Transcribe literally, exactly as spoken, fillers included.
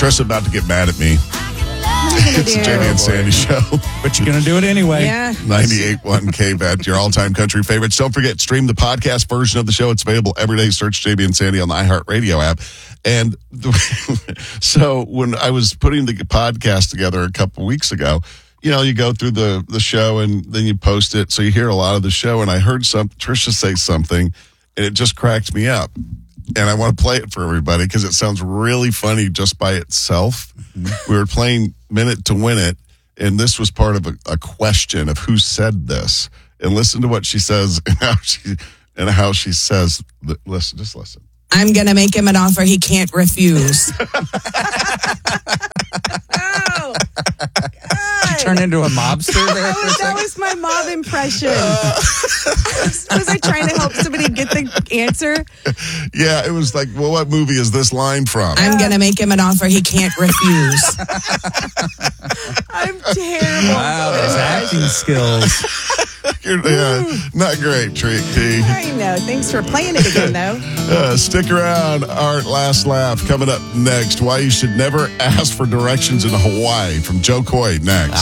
Trish's about to get mad at me. It's the Jamie and Sandy show. But you're going to do it anyway. Yeah. ninety-eight point one K V E T, your all-time country favorites. Don't forget, stream the podcast version of the show. It's available every day. Search Jamie and Sandy on the iHeartRadio app. And the, so when I was putting the podcast together a couple weeks ago, you know, you go through the, the show and then you post it. So you hear a lot of the show. And I heard some Trisha say something, and it just cracked me up. And I want to play it for everybody because it sounds really funny just by itself. Mm-hmm. We were playing Minute to Win It, and this was part of a, a question of who said this. And listen to what she says and how she and how she says. Listen, just listen. I'm going to make him an offer he can't refuse. Oh, Did you turn into a mobster there for a that second? was my mob impression. was, was I trying to help somebody get the answer? Yeah, it was like, well, what movie is this line from? I'm going to make him an offer he can't refuse. I'm terrible. Wow, those acting skills. You're, yeah, not great, Treat T. I know. Thanks for playing it again, though. Uh, stick around. Art Last Laugh coming up next. Why you should never ask for directions in Hawaii from Joe Coy next.